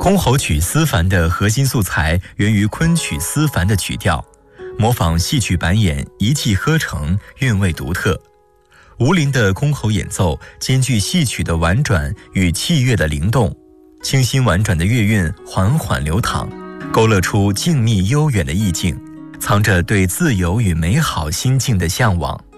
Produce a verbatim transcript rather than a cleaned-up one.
箜篌曲丝凡的核心素材源于昆曲丝凡的曲调，模仿戏曲板眼，一气呵成，韵味独特。吴林的箜篌演奏兼具戏曲的婉转与器乐的灵动，清新婉转的乐韵缓缓流淌，勾勒出静谧悠远的意境，藏着对自由与美好心境的向往。